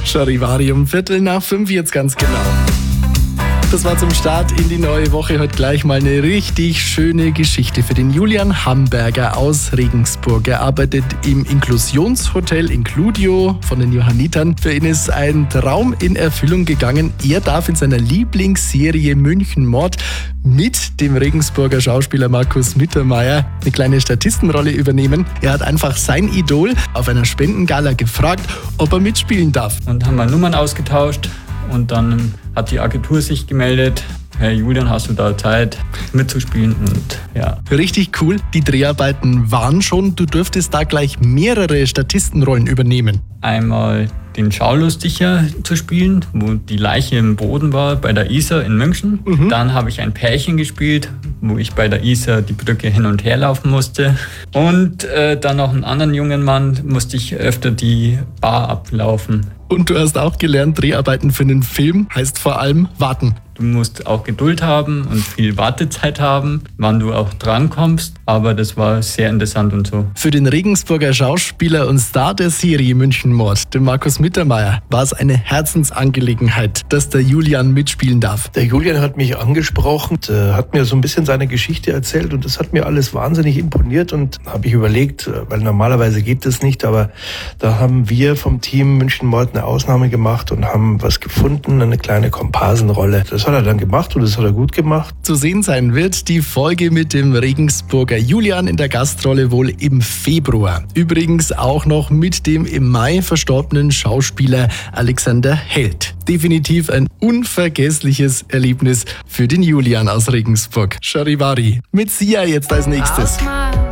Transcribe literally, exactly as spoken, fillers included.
Charivari um Viertel nach fünf jetzt ganz genau. Das war zum Start in die neue Woche heute gleich mal eine richtig schöne Geschichte für den Julian Hamberger aus Regensburg. Er arbeitet im Inklusionshotel Includio von den Johannitern. Für ihn ist ein Traum in Erfüllung gegangen. Er darf in seiner Lieblingsserie München Mord mit dem Regensburger Schauspieler Markus Mittermeier eine kleine Statistenrolle übernehmen. Er hat einfach sein Idol auf einer Spendengala gefragt, ob er mitspielen darf. Und haben mal Nummern ausgetauscht. Und dann hat die Agentur sich gemeldet. Hey Julian, hast du da Zeit mitzuspielen? Und ja. Richtig cool. Die Dreharbeiten waren schon. Du dürftest da gleich mehrere Statistenrollen übernehmen. Einmal den Schaulustiger zu spielen, wo die Leiche im Boden war bei der Isar in München. Mhm. Dann habe ich ein Pärchen gespielt, wo ich bei der Isar die Brücke hin und her laufen musste. Und äh, dann noch einen anderen jungen Mann musste ich öfter die Bar ablaufen. Und du hast auch gelernt, Dreharbeiten für einen Film heißt vor allem warten. Du musst auch Geduld haben und viel Wartezeit haben, wann du auch drankommst. Aber das war sehr interessant und so. Für den Regensburger Schauspieler und Star der Serie München Mord, den Markus Mittermeier, war es eine Herzensangelegenheit, dass der Julian mitspielen darf. Der Julian hat mich angesprochen, hat mir so ein bisschen seine Geschichte erzählt und das hat mir alles wahnsinnig imponiert und habe ich überlegt, weil normalerweise geht das nicht, aber da haben wir vom Team München Mord eine Ausnahme gemacht und haben was gefunden, eine kleine Komparsenrolle. Das hat er dann gemacht und das hat er gut gemacht. Zu sehen sein wird die Folge mit dem Regensburger Julian in der Gastrolle wohl im Februar. Übrigens auch noch mit dem im Mai verstorbenen Schauspieler Alexander Held. Definitiv ein unvergessliches Erlebnis für den Julian aus Regensburg. Charivari mit Sia jetzt als nächstes.